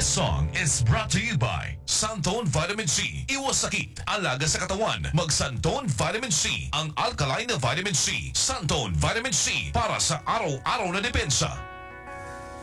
This song is brought to you by Santone Vitamin C. Iwas sakit, alaga sa katawan. Mag Santone Vitamin C. Ang alkaline na vitamin C. Santone Vitamin C para sa araw-araw na depensa.